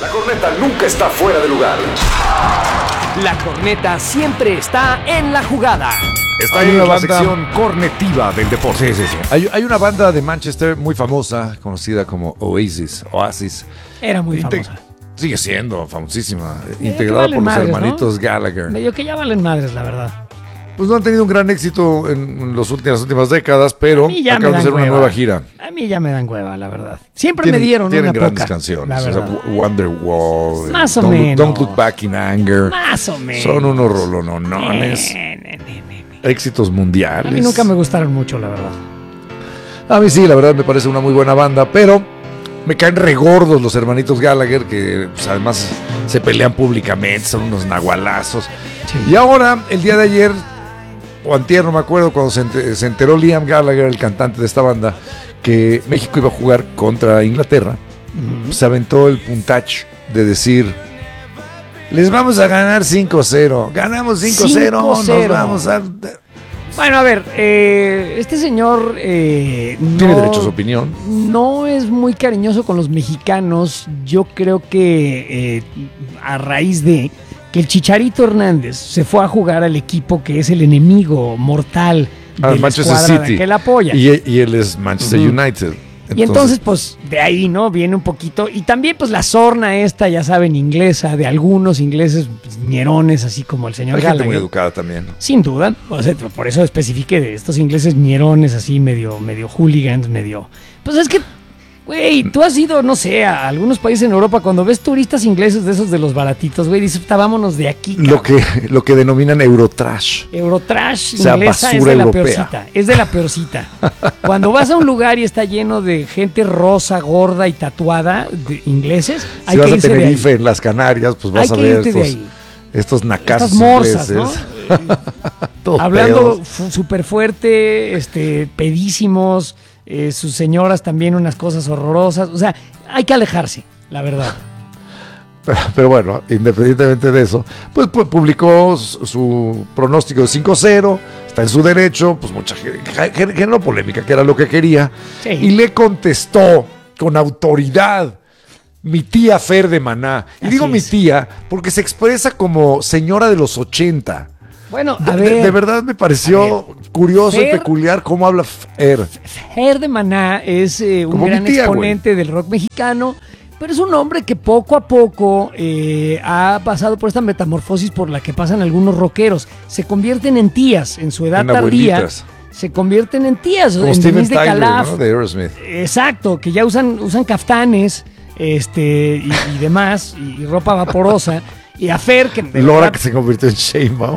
La corneta nunca está fuera de lugar. La corneta siempre está en la jugada. Está Hay en una la banda- sección cornetiva del deporte. Sí. Hay una banda de Manchester muy famosa, conocida como Oasis. Era muy Inte- famosa. Sigue siendo famosísima, que integrada valen por los madres, ¿no? hermanitos Gallagher. Medio que ya valen madres, la verdad. Pues no han tenido un gran éxito en las últimas décadas, pero A mí ya me acaban de dan hacer una hueva. nueva gira. A mí ya me dan hueva, la verdad. Siempre me dieron tienen una grandes poca, canciones. la O sea, verdad. Wonderwall, Más o Don't menos. Don't Look Back in Anger. Más o menos. Son unos rolonones. Éxitos mundiales. A mí nunca me gustaron mucho, la verdad. A mí sí, la verdad me parece una muy buena banda, pero me caen regordos los hermanitos Gallagher, que pues, además se pelean públicamente, son unos nahualazos. Sí. Y ahora, el día de ayer, o antier, no me acuerdo, cuando se enteró Liam Gallagher, el cantante de esta banda, que México iba a jugar contra Inglaterra, se aventó el puntage de decir: les vamos a ganar 5-0, ganamos 5-0, nos 5-0. vamos a... Bueno, a ver, este señor Tiene derecho a su opinión. no es muy cariñoso con los mexicanos. Yo creo que a raíz de que el Chicharito Hernández se fue a jugar al equipo que es el enemigo mortal de Al la Manchester escuadra de City. que él apoya. Y él es Manchester United. Y entonces, pues, de ahí, ¿no? Viene un poquito. Y también, pues, la sorna esta, ya saben, inglesa, de algunos ingleses pues, ñerones, así como el señor hay gente muy Gallagher. educada también. Sin duda. O sea, por eso especifique de estos ingleses ñerones, así, medio hooligans, medio... Pues es que, güey, tú has ido, no sé, a algunos países en Europa, cuando ves turistas ingleses de esos de los baratitos, güey, dices, "Puta, vámonos de aquí, cabrón". Lo que denominan Eurotrash. Eurotrash O sea, inglesa es basura de la europea. peorcita, es de la peorcita. Cuando vas a un lugar y está lleno de gente rosa, gorda y tatuada, de ingleses, hay Si vas que a irse de ahí. Tenerife, en las Canarias, pues vas Hay a que ver irte de ahí. estos nacazos Estas morsas, ingleses. ¿no? Todos Hablando feos. súper fuerte, pedísimos, sus señoras también unas cosas horrorosas. O sea, hay que alejarse, la verdad. Pero bueno, independientemente de eso, pues publicó su pronóstico de 5-0, está en su derecho, pues mucha gente generó polémica, que era lo que quería, Sí. y le contestó con autoridad mi tía Fer de Maná. Y Así digo mi es. tía porque se expresa como señora de los 80. Bueno, De, a ver, de verdad me pareció curioso y Fer- peculiar cómo habla Fer. Fer de Maná es un Como mi gran tía, exponente del rock mexicano, pero es un hombre que poco a poco ha pasado por esta metamorfosis por la que pasan algunos rockeros. Se convierten en tías en su edad En tardía. abuelitas. Se convierten en tías, Como en Steven Denise de Tyler, Calaf. ¿no? De Aerosmith. Exacto, que ya usan caftanes y demás, y ropa vaporosa. Y a Fer, que de Laura, verdad, que se convirtió en Sheinbaum.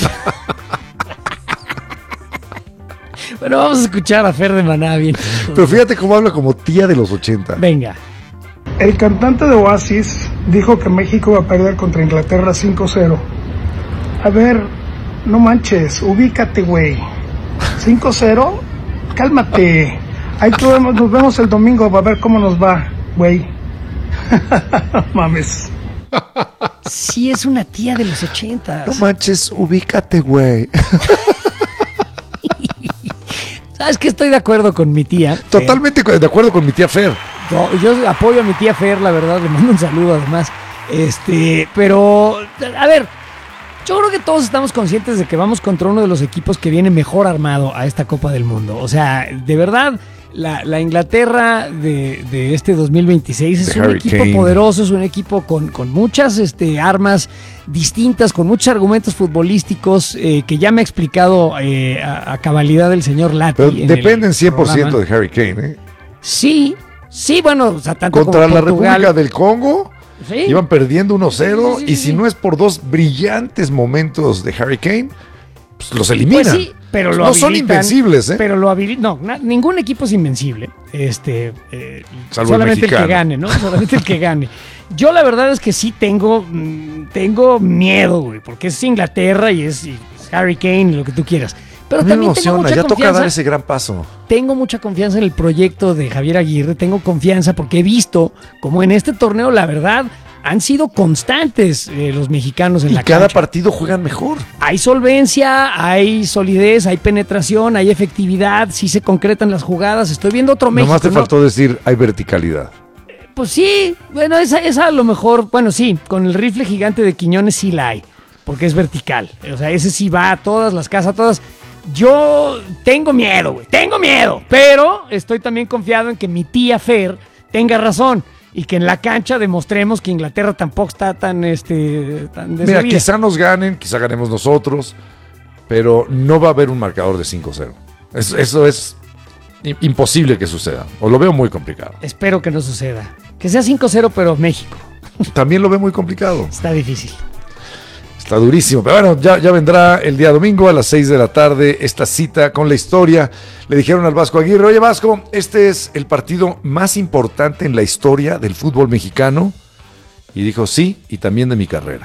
Bueno, vamos a escuchar a Fer de Maná bien. Pero fíjate cómo habla como tía de los 80. Venga. El cantante de Oasis dijo que México iba a perder contra Inglaterra 5-0. A ver, no manches, ubícate, güey. 5-0, cálmate. Ahí nos vemos el domingo, a ver cómo nos va, güey. Mames. Sí, es una tía de los 80. No manches, ubícate, güey. ¿Sabes qué? Estoy de acuerdo con mi tía. Totalmente de acuerdo con mi tía Fer. Yo apoyo a mi tía Fer, la verdad, le mando un saludo además. Pero, a ver, yo creo que todos estamos conscientes de que vamos contra uno de los equipos que viene mejor armado a esta Copa del Mundo. O sea, de verdad, la Inglaterra de este 2026 es De un Harry equipo Kane. poderoso, es un equipo con muchas armas distintas, con muchos argumentos futbolísticos que ya me ha explicado a cabalidad el señor Lati. Pero en dependen el 100% programa. de Harry Kane. ¿eh? Sí, bueno, o sea, tanto Contra como la Portugal. República del Congo Sí. iban perdiendo 1-0 Sí. y si no es por dos brillantes momentos de Harry Kane, pues los eliminan. Pues sí, pero lo no son habilitan, invencibles, ¿eh? Pero lo habilitan. No, ningún equipo es invencible. Salvo solamente el que mexicano. gane, ¿no? Solamente el que gane. Yo la verdad es que sí tengo miedo, güey, porque es Inglaterra y es Harry Kane y lo que tú quieras. Pero A mí me también tengo emociona, mucha ya toca confianza. dar ese gran paso. Tengo mucha confianza en el proyecto de Javier Aguirre, tengo confianza porque he visto como en este torneo, la verdad, han sido constantes los mexicanos en Y la cada cancha. partido juegan mejor. Hay solvencia, hay solidez, hay penetración, hay efectividad, sí se concretan las jugadas. Estoy viendo otro México. Nomás te ¿no? faltó decir, hay verticalidad. Pues sí, bueno, esa a lo mejor, bueno, sí, con el rifle gigante de Quiñones sí la hay, porque es vertical. O sea, ese sí va a todas las casas, a todas. Yo tengo miedo, güey, pero estoy también confiado en que mi tía Fer tenga razón y que en la cancha demostremos que Inglaterra tampoco está tan Mira, quizá nos ganen, quizá ganemos nosotros, pero no va a haber un marcador de 5-0. Eso es imposible que suceda, o lo veo muy complicado. Espero que no suceda. Que sea 5-0, pero México. También lo veo muy complicado. Está difícil. Está durísimo, pero bueno, ya vendrá el día domingo a las 6 de la tarde esta cita con la historia. Le dijeron al Vasco Aguirre, oye Vasco, este es el partido más importante en la historia del fútbol mexicano. Y dijo, sí, y también de mi carrera.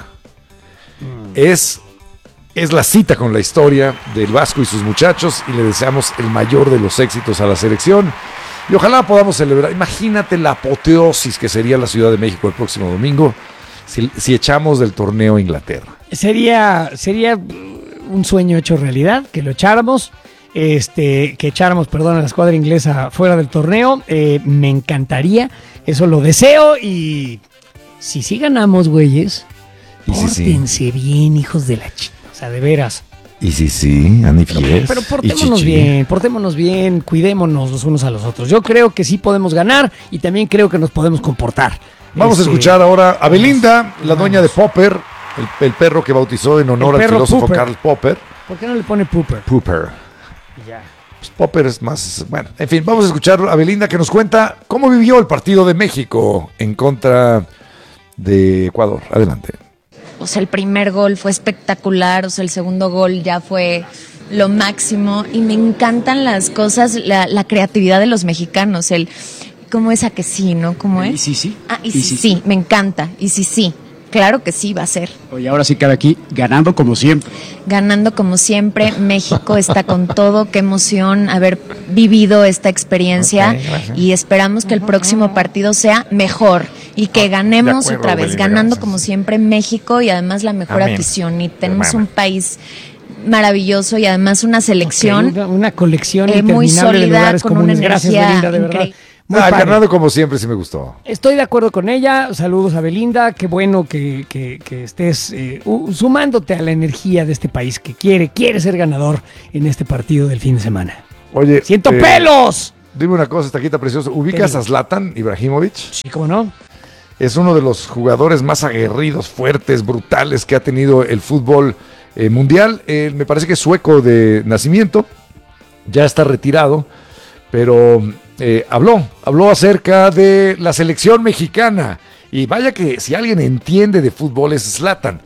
Es la cita con la historia del Vasco y sus muchachos y le deseamos el mayor de los éxitos a la selección. Y ojalá podamos celebrar, imagínate la apoteosis que sería la Ciudad de México el próximo domingo si echamos del torneo a Inglaterra. Sería un sueño hecho realidad, que lo echáramos, que echáramos, a la escuadra inglesa fuera del torneo. Me encantaría, eso lo deseo y si sí ganamos, güeyes, pórtense bien, hijos de la chica, o sea, de veras. Y sí, Andy Fies. Pero portémonos bien, cuidémonos los unos a los otros. Yo creo que sí podemos ganar y también creo que nos podemos comportar. Vamos a escuchar ahora a Belinda, la dueña de Popper, el perro que bautizó en honor al filósofo Popper. Karl Popper. ¿Por qué no le pone Popper? Popper. Ya. Pues Popper es más... Bueno, en fin, vamos a escuchar a Belinda que nos cuenta cómo vivió el partido de México en contra de Ecuador. Adelante. O sea, el primer gol fue espectacular, o sea, el segundo gol ya fue lo máximo y me encantan las cosas, la creatividad de los mexicanos, ¿cómo es a que sí, no? ¿Cómo es? Y sí, sí. Ah, y sí, me encanta, y sí, claro que sí va a ser. Oye, ahora sí queda aquí ganando como siempre. Ganando como siempre, México está con todo, qué emoción haber vivido esta experiencia y esperamos que el próximo partido sea mejor y que ganemos otra vez, ganando como siempre México y además la mejor afición y tenemos un país maravilloso y además una selección una colección muy interminable de sólida, lugares con comunes. una Gracias, energía Belinda, de verdad. increíble. Muy padre. Ganando como siempre sí me gustó. Estoy de acuerdo con ella. Saludos a Belinda. Qué bueno que estés sumándote a la energía de este país que quiere ser ganador en este partido del fin de semana. Oye, ¡Siento pelos! Dime una cosa, taquita preciosa. ¿Ubicas a Zlatan Ibrahimovic? Sí, ¿cómo no? Es uno de los jugadores más aguerridos, fuertes, brutales que ha tenido el fútbol mundial. Me parece que es sueco de nacimiento. Ya está retirado, pero habló acerca de la selección mexicana. Y vaya que si alguien entiende de fútbol es Zlatan.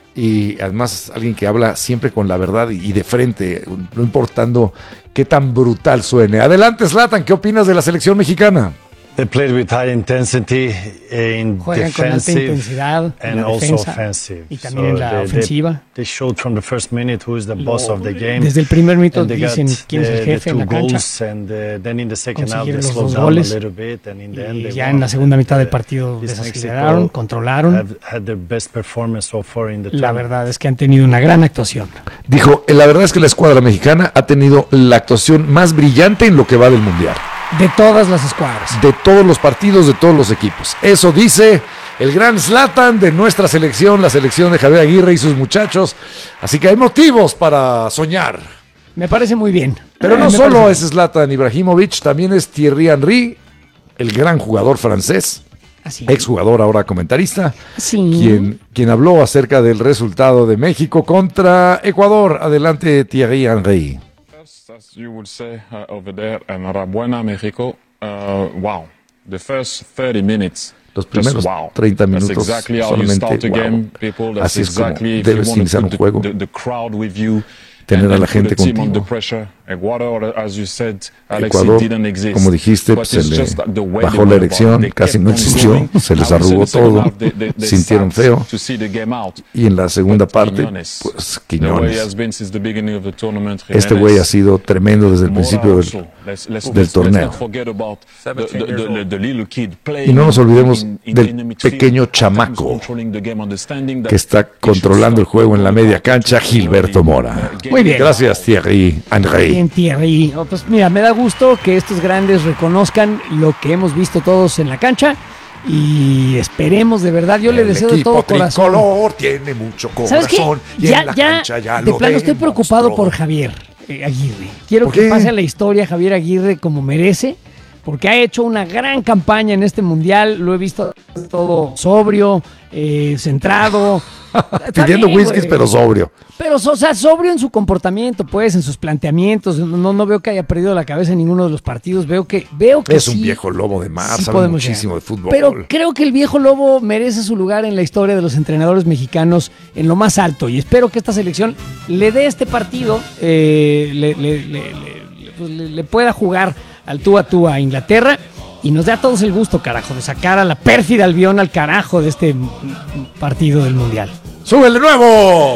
Y además alguien que habla siempre con la verdad y de frente, no importando qué tan brutal suene. Adelante, Zlatan, ¿qué opinas de la selección mexicana? They played with high intensity in Juegan con alta defensive intensidad en and la also defensa offensive. y también en la ofensiva. They showed from the first minute who is the boss of the game. Desde el primer minuto And they got dicen quién es el jefe en la two cancha. goals, and then in the second half they Consiguieron los slowed dos down goles. a little bit, and in the end Y they ya won. en la segunda mitad del partido This desaceleraron, Mexico controlaron. had their best performance so far in the La tournament. verdad es que han tenido una gran actuación. Dijo, la verdad es que la escuadra mexicana ha tenido la actuación más brillante en lo que va del Mundial. De todas las escuadras. De todos los partidos, de todos los equipos. Eso dice el gran Zlatan de nuestra selección, la selección de Javier Aguirre y sus muchachos. Así que hay motivos para soñar. Me parece muy bien. Pero no Me solo parece- es Zlatan Ibrahimovic, también es Thierry Henry, el gran jugador francés, Así. exjugador, ahora comentarista, Sí. quien habló acerca del resultado de México contra Ecuador. Adelante, Thierry Henry. As you would say over there, enhorabuena México. Wow, the first 30 minutes. Los primeros just wow. 30 minutos That's exactly how you solamente, start a wow. game, people. That's Así es como exactly if debes you want iniciar to un put juego. the crowd with you. Tener a la put gente the team contigo. under pressure. Ecuador, as you said, Alex, Ecuador, it didn't exist. como dijiste, But pues, se it's le just the way bajó they la went erección, about it. They casi kept no on existió, going. se les I would say arrugó the second todo, half, they sintieron start feo. to see the game out. Y en la segunda But parte, Quiñones, pues the way he Quiñones. has been since the beginning of the tournament, Este Jiménez, güey ha sido tremendo desde el Mora principio also. Let's torneo. not forget about the little kid playing Y no nos olvidemos in del enemy midfield, pequeño at times chamaco controlling the game, understanding that que está he should controlando el stop juego en la going media out cancha, to Gilberto early, Mora. game. Muy bien. Gracias, Thierry Henry. Bien, Thierry. Oh, pues mira, me da gusto que estos grandes reconozcan lo que hemos visto todos en la cancha y esperemos de verdad, yo le deseo de todo corazón. El tricolor tiene mucho ¿Sabes qué? corazón y en la cancha ya de lo plano estoy demostró. preocupado por Javier Aguirre. Quiero ¿Por que qué? pase a la historia Javier Aguirre como merece, porque ha hecho una gran campaña en este mundial. Lo he visto todo sobrio, centrado. Está Pidiendo bien, whiskies, güey. pero sobrio. Pero, o sea, sobrio en su comportamiento, pues, en sus planteamientos. No veo que haya perdido la cabeza en ninguno de los partidos. Veo que Es sí, un viejo lobo de mar, sí sabe podemos muchísimo llegar. de fútbol. Pero creo que el viejo lobo merece su lugar en la historia de los entrenadores mexicanos en lo más alto. Y espero que esta selección le dé este partido, le pueda jugar al tú a Inglaterra. Y nos da a todos el gusto, carajo, de sacar a la pérfida Albión al carajo de este partido del Mundial. ¡Súbele nuevo!